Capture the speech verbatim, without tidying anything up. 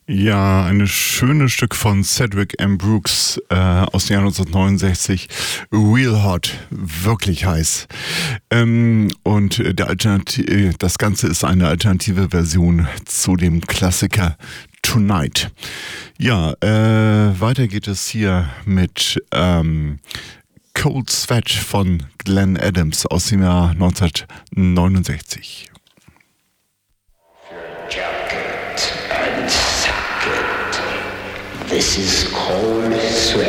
Ja, ein schönes Stück von Cedric M. Brooks äh, aus dem Jahr neunzehnhundertneunundsechzig. Real Hot, wirklich heiß. Ähm, und der Alternati- das Ganze ist eine alternative Version zu dem Klassiker Tonight. Ja, äh, weiter geht es hier mit ähm, Cold Sweat von Glenn Adams aus dem Jahr neunzehnhundertneunundsechzig. Jacket and socket. This is Cold Sweat.